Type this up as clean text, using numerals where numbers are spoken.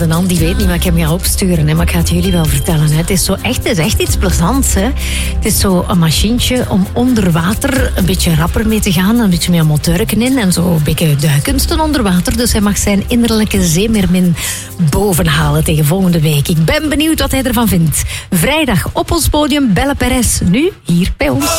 de Nan die weet niet wat ik hem ga opsturen. Hè, maar ik ga het jullie wel vertellen. Hè. Het is echt iets plezants. Hè. Het is zo een machientje om onder water een beetje rapper mee te gaan. Een beetje meer motorken in. En zo een beetje duikkunsten onder water. Dus hij mag zijn innerlijke zeemeermin bovenhalen tegen volgende week. Ik ben benieuwd wat hij ervan vindt. Vrijdag op ons podium Belle Perez. Nu hier bij ons.